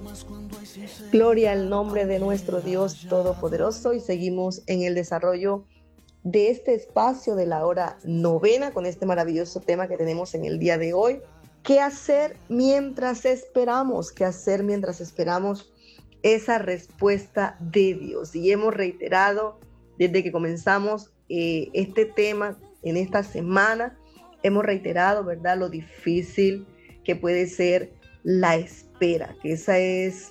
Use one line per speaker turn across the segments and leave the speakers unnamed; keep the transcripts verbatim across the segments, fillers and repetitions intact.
Gloria al nombre de nuestro Dios Todopoderoso, y seguimos en el desarrollo de este espacio de la hora novena con este maravilloso tema que tenemos en el día de hoy. ¿Qué hacer mientras esperamos? ¿Qué hacer mientras esperamos esa respuesta de Dios? Y hemos reiterado desde que comenzamos eh, este tema en esta semana, hemos reiterado, ¿verdad?, lo difícil que puede ser la espera, que esa es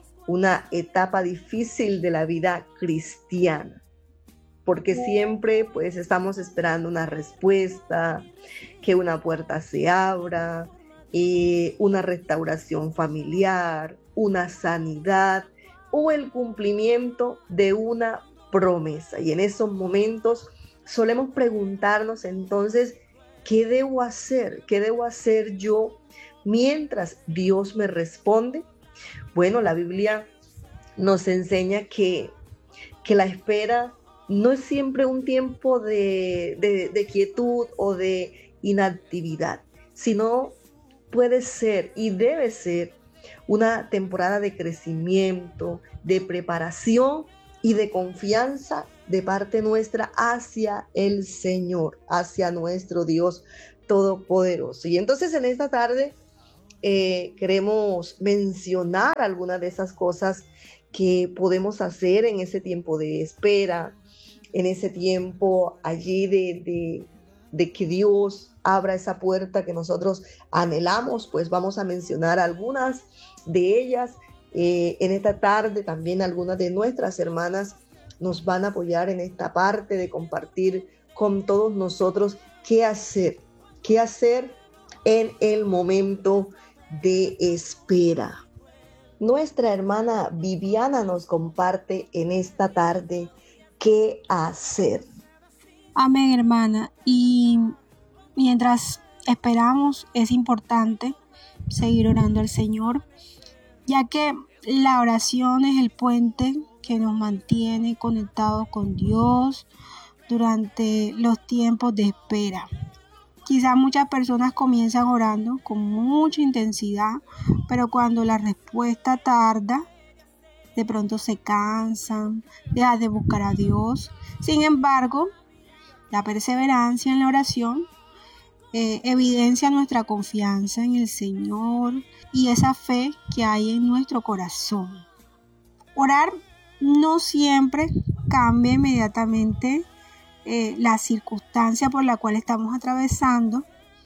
una etapa difícil de la vida cristiana, porque siempre pues estamos esperando una respuesta, que una puerta se abra, eh, una restauración familiar, una sanidad o el cumplimiento de una promesa. Y en esos momentos solemos preguntarnos entonces, ¿qué debo hacer? ¿Qué debo hacer yo mientras Dios me responde? Bueno, la Biblia nos enseña que, que la espera no es siempre un tiempo de, de, de quietud o de inactividad, sino puede ser y debe ser una temporada de crecimiento, de preparación y de confianza de parte nuestra hacia el Señor, hacia nuestro Dios Todopoderoso. Y entonces en esta tarde Eh, queremos mencionar algunas de esas cosas que podemos hacer en ese tiempo de espera, en ese tiempo allí de, de, de que Dios abra esa puerta que nosotros anhelamos. Pues vamos a mencionar algunas de ellas. Eh, en esta tarde también algunas de nuestras hermanas nos van a apoyar en esta parte de compartir con todos nosotros qué hacer, qué hacer en el momento de espera. Nuestra hermana Viviana nos comparte en esta tarde qué hacer.
Amén, hermana. Y mientras esperamos, es importante seguir orando al Señor, ya que la oración es el puente que nos mantiene conectados con Dios durante los tiempos de espera. Quizás muchas personas comienzan orando con mucha intensidad, pero cuando la respuesta tarda, de pronto se cansan, dejan de buscar a Dios. Sin embargo, la perseverancia en la oración eh, evidencia nuestra confianza en el Señor y esa fe que hay en nuestro corazón. Orar no siempre cambia inmediatamente Eh, la circunstancia por la cual estamos atravesando,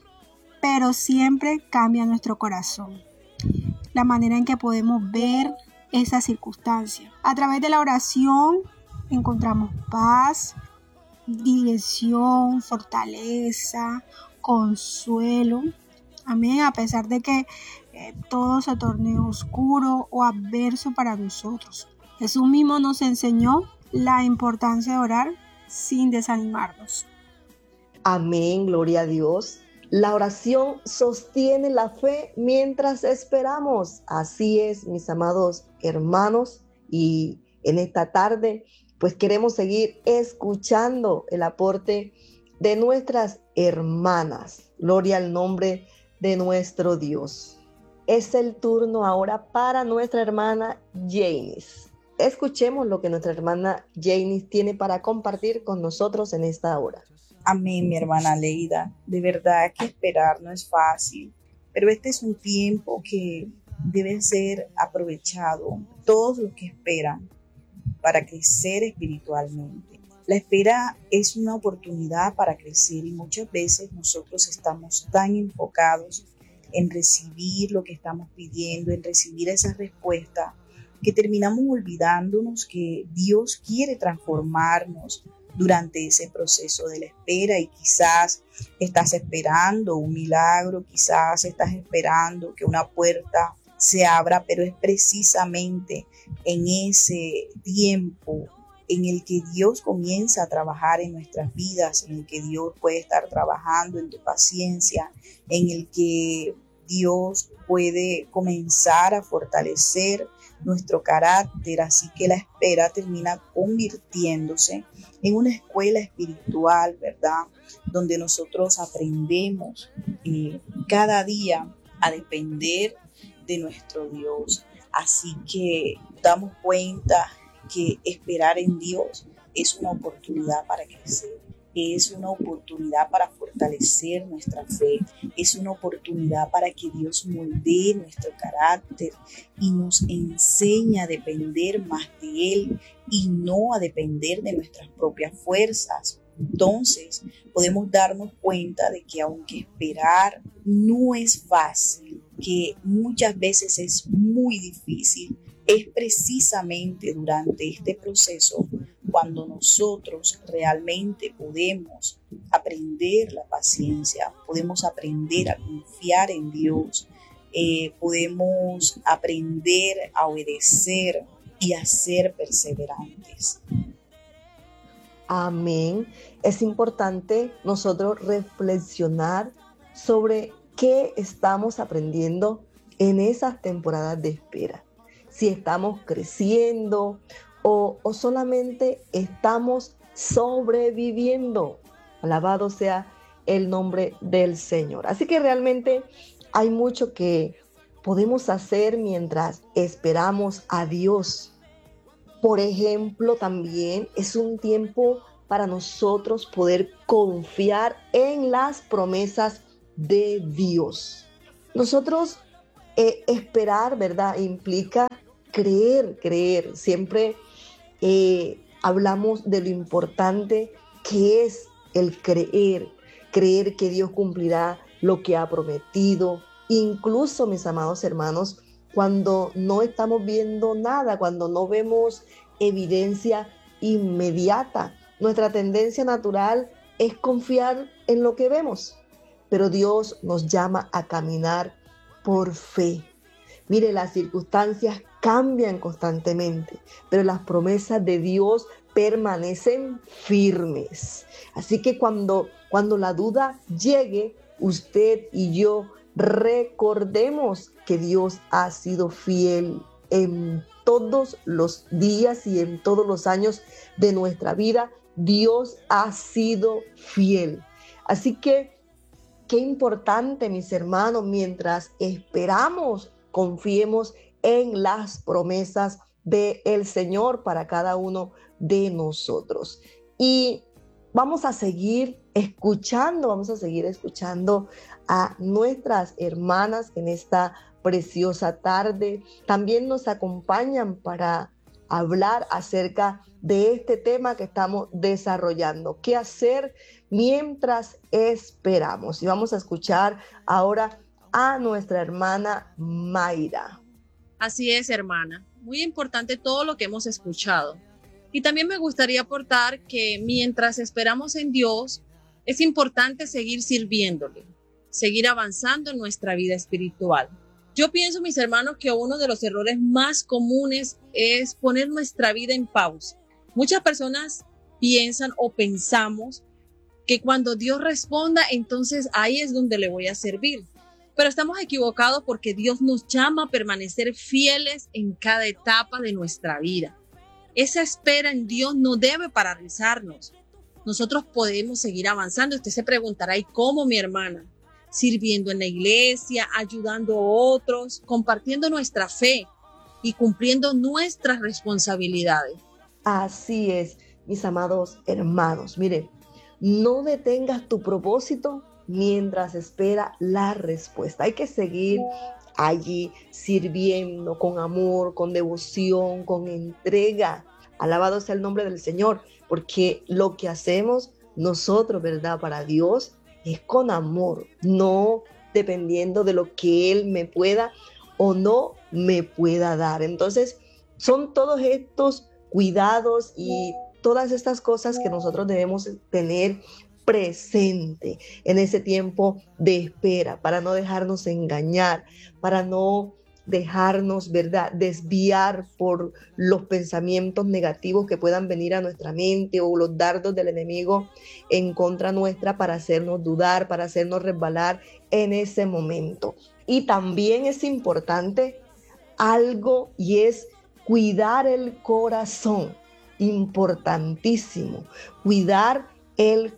pero siempre cambia nuestro corazón, la manera en que podemos ver esa circunstancia. A través de la oración encontramos paz, dirección, fortaleza, consuelo. Amén, a pesar de que eh, todo se torne oscuro o adverso para nosotros. Jesús mismo nos enseñó la importancia de orar sin desanimarnos.
Amén, gloria a Dios. La oración sostiene la fe mientras esperamos. Así es, mis amados hermanos, y en esta tarde pues queremos seguir escuchando el aporte de nuestras hermanas. Gloria al nombre de nuestro Dios. Es el turno ahora para nuestra hermana Janice. Escuchemos lo que nuestra hermana Janice tiene para compartir con nosotros en esta hora.
Amén, mi hermana Leida. De verdad que esperar no es fácil, pero este es un tiempo que debe ser aprovechado. Todos los que esperan para crecer espiritualmente. La espera es una oportunidad para crecer y muchas veces nosotros estamos tan enfocados en recibir lo que estamos pidiendo, en recibir esa respuesta, que terminamos olvidándonos que Dios quiere transformarnos durante ese proceso de la espera. Y quizás estás esperando un milagro, quizás estás esperando que una puerta se abra, pero es precisamente en ese tiempo en el que Dios comienza a trabajar en nuestras vidas, en el que Dios puede estar trabajando en tu paciencia, en el que Dios puede comenzar a fortalecer nuestro carácter. Así que la espera termina convirtiéndose en una escuela espiritual, ¿verdad? Donde nosotros aprendemos eh, cada día a depender de nuestro Dios. Así que damos cuenta que esperar en Dios es una oportunidad para crecer, es una oportunidad para fortalecer nuestra fe, es una oportunidad para que Dios moldee nuestro carácter y nos enseñe a depender más de Él y no a depender de nuestras propias fuerzas. Entonces podemos darnos cuenta de que aunque esperar no es fácil, que muchas veces es muy difícil, es precisamente durante este proceso cuando nosotros realmente podemos aprender la paciencia, podemos aprender a confiar en Dios, eh, podemos aprender a obedecer y a ser perseverantes.
Amén. Es importante nosotros reflexionar sobre qué estamos aprendiendo en esas temporadas de espera. Si estamos creciendo o, o solamente estamos sobreviviendo. Alabado sea el nombre del Señor. Así que realmente hay mucho que podemos hacer mientras esperamos a Dios. Por ejemplo, también es un tiempo para nosotros poder confiar en las promesas de Dios. Nosotros eh, esperar, ¿verdad? Implica creer, creer. Siempre eh, hablamos de lo importante que es el creer, creer que Dios cumplirá lo que ha prometido. Incluso, mis amados hermanos, cuando no estamos viendo nada, cuando no vemos evidencia inmediata, nuestra tendencia natural es confiar en lo que vemos, pero Dios nos llama a caminar por fe. Mire, las circunstancias cambian constantemente, pero las promesas de Dios permanecen firmes. Así que cuando, cuando la duda llegue, usted y yo recordemos que Dios ha sido fiel en todos los días y en todos los años de nuestra vida. Dios ha sido fiel. Así que qué importante, mis hermanos, mientras esperamos, confiemos en las promesas del Señor para cada uno de nosotros. Y vamos a seguir escuchando, vamos a seguir escuchando a nuestras hermanas que en esta preciosa tarde también nos acompañan para hablar acerca de este tema que estamos desarrollando. ¿Qué hacer mientras esperamos? Y vamos a escuchar ahora a nuestra hermana Mayra.
Así es, hermana. Muy importante todo lo que hemos escuchado. Y también me gustaría aportar que mientras esperamos en Dios, es importante seguir sirviéndole, seguir avanzando en nuestra vida espiritual. Yo pienso, mis hermanos, que uno de los errores más comunes es poner nuestra vida en pausa. Muchas personas piensan o pensamos que cuando Dios responda, entonces ahí es donde le voy a servir. Pero estamos equivocados porque Dios nos llama a permanecer fieles en cada etapa de nuestra vida. Esa espera en Dios no debe paralizarnos. Nosotros podemos seguir avanzando. Usted se preguntará, ¿y cómo, mi hermana? Sirviendo en la iglesia, ayudando a otros, compartiendo nuestra fe y cumpliendo nuestras responsabilidades.
Así es, mis amados hermanos. Mire, no detengas tu propósito mientras espera la respuesta. Hay que seguir allí sirviendo con amor, con devoción, con entrega. Alabado sea el nombre del Señor, porque lo que hacemos nosotros, ¿verdad? Para Dios es con amor, no dependiendo de lo que Él me pueda o no me pueda dar. Entonces, son todos estos cuidados y todas estas cosas que nosotros debemos tener presente en ese tiempo de espera, para no dejarnos engañar, para no dejarnos, ¿verdad?, desviar por los pensamientos negativos que puedan venir a nuestra mente o los dardos del enemigo en contra nuestra para hacernos dudar, para hacernos resbalar en ese momento. Y también es importante algo, y es cuidar el corazón. Importantísimo, cuidar el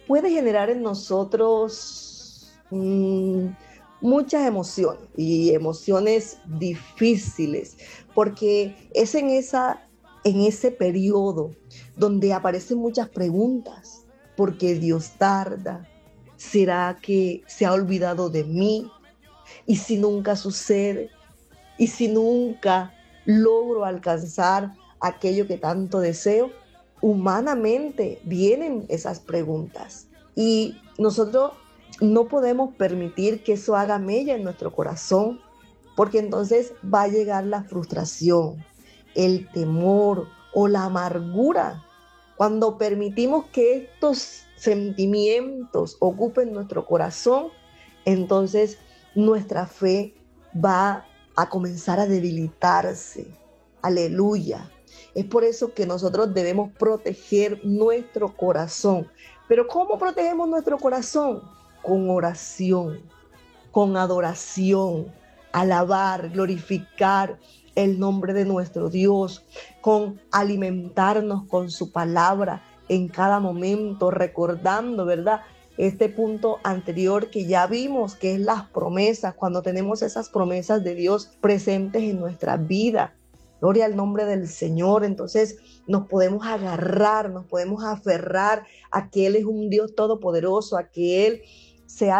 puede generar en nosotros mmm, muchas emociones y emociones difíciles, porque es en, esa, en ese periodo donde aparecen muchas preguntas. ¿Por qué Dios tarda? ¿Será que se ha olvidado de mí? ¿Y si nunca sucede? ¿Y si nunca logro alcanzar aquello que tanto deseo? Humanamente vienen esas preguntas y nosotros no podemos permitir que eso haga mella en nuestro corazón, porque entonces va a llegar la frustración, el temor o la amargura. Cuando permitimos que estos sentimientos ocupen nuestro corazón, entonces nuestra fe va a comenzar a debilitarse. Aleluya. Es por eso que nosotros debemos proteger nuestro corazón. Pero ¿cómo protegemos nuestro corazón? Con oración, con adoración, alabar, glorificar el nombre de nuestro Dios, con alimentarnos con su palabra en cada momento, recordando, ¿verdad?, este punto anterior que ya vimos, que es las promesas, cuando tenemos esas promesas de Dios presentes en nuestra vida. Gloria al nombre del Señor. Entonces nos podemos agarrar, nos podemos aferrar a que Él es un Dios todopoderoso, a que Él se ha